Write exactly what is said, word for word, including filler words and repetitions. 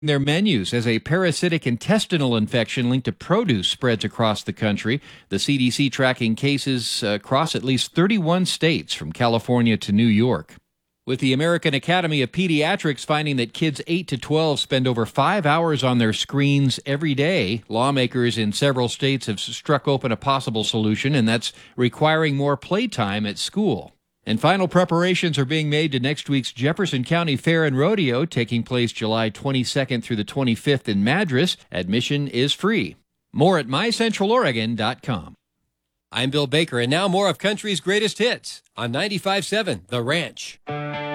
their menus as a parasitic intestinal infection linked to produce spreads across the country. The C D C tracking cases across at least thirty-one states from California to New York. With the American Academy of Pediatrics finding that kids eight to twelve spend over five hours on their screens every day, lawmakers in several states have struck open a possible solution, and that's requiring more playtime at school. And final preparations are being made to next week's Jefferson County Fair and Rodeo, taking place July twenty-second through the twenty-fifth in Madras. Admission is free. More at my central oregon dot com. I'm Bill Baker, and now more of country's greatest hits on ninety-five point seven The Ranch.